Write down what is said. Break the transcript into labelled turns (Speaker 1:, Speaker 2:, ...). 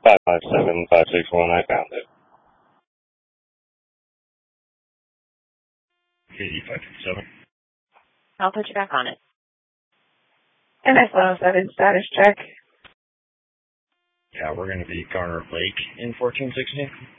Speaker 1: 557-561, I found it. KD 557.
Speaker 2: I'll put you back on it.
Speaker 3: MS-107, status check.
Speaker 1: Yeah, we're going to be Garner Lake in 1416.